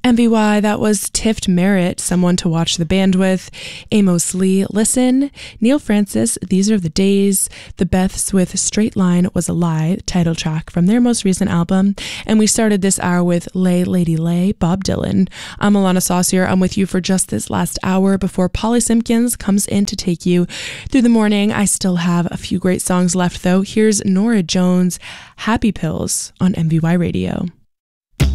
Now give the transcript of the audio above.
MVY, that was Tift Merritt, Someone to Watch the Band With, Amos Lee, Listen, Neil Francis, These Are the Days, The Beths with Straight Line Was a Lie, title track from their most recent album, and we started this hour with Lay Lady Lay, Bob Dylan. I'm Alana Saucier. I'm with you for just this last hour before Polly Simpkins comes in to take you through the morning. I still have a few great songs left though. Here's Nora Jones, Happy Pills on MVY Radio.